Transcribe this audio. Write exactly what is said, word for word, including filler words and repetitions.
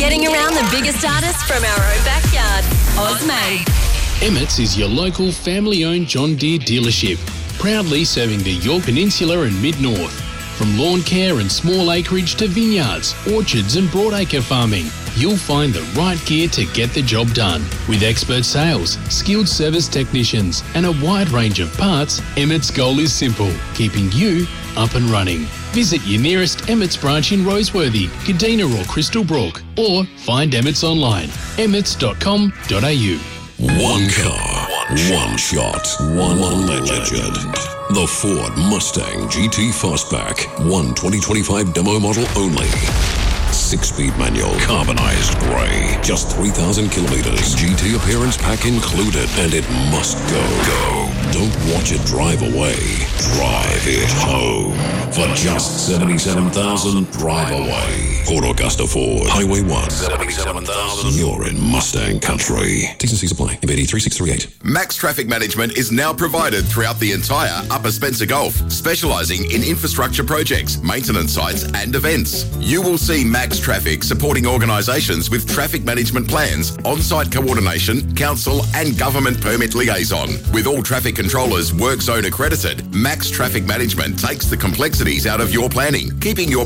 Getting around the biggest artists from our own backyard. Ozmade. Emmett's is your local family-owned John Deere dealership, proudly serving the Yorke Peninsula and Mid-North. From lawn care and small acreage to vineyards, orchards and broadacre farming, you'll find the right gear to get the job done. With expert sales, skilled service technicians and a wide range of parts, Emmett's goal is simple, keeping you up and running. Visit your nearest Emmett's branch in Roseworthy, Kadina or Crystal Brook, or find Emmett's online, emmets dot com dot a u. One car, one shot, one legend. The Ford Mustang G T Fastback, one twenty twenty-five demo model only. Six-speed manual, carbonized grey, just three thousand kilometers. G T appearance pack included, and it must go. Go. Don't watch it drive away. Drive it home. For just seventy-seven thousand dollars, drive away. Port Augusta Ford, Highway one. seventy-seven thousand dollars. You're in Mustang country. T's and C's apply. M B D three six three eight. Max Traffic Management is now provided throughout the entire Upper Spencer Gulf, specialising in infrastructure projects, maintenance sites and events. You will see Max Traffic supporting organisations with traffic management plans, on-site coordination, council and government permit liaison. With all traffic controllers work zone accredited, Max Traffic Management takes the complexities out of your planning, keeping your